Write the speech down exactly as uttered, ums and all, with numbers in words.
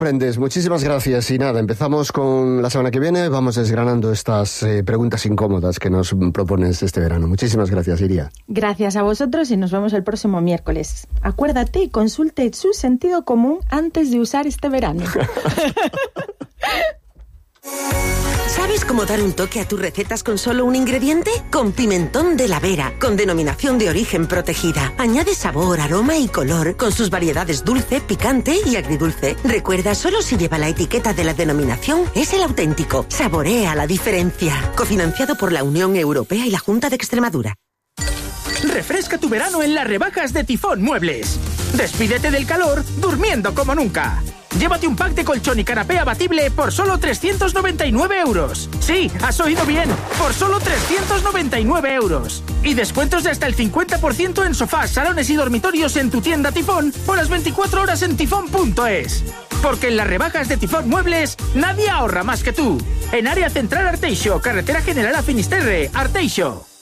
Prendes, muchísimas gracias. Y nada, empezamos con la semana que viene. Vamos desgranando estas eh, preguntas incómodas que nos propones este verano. Muchísimas gracias, Iria. Gracias a vosotros y nos vemos el próximo miércoles. Acuérdate y consulte su sentido común antes de usar este verano. ¿Sabes cómo dar un toque a tus recetas con solo un ingrediente? Con pimentón de la Vera, con denominación de origen protegida. Añade sabor, aroma y color, con sus variedades dulce, picante y agridulce. Recuerda, solo si lleva la etiqueta de la denominación es el auténtico. Saborea la diferencia. Cofinanciado por la Unión Europea y la Junta de Extremadura. Refresca tu verano en las rebajas de Tifón Muebles. Despídete del calor durmiendo como nunca. Llévate un pack de colchón y canapé abatible por solo trescientos noventa y nueve euros. Sí, has oído bien, por solo trescientos noventa y nueve euros. Y descuentos de hasta el cincuenta por ciento en sofás, salones y dormitorios en tu tienda Tifón o las veinticuatro horas en tifón punto es. Porque en las rebajas de Tifón Muebles, nadie ahorra más que tú. En área central Arteixo, carretera general a Finisterre, Arteixo.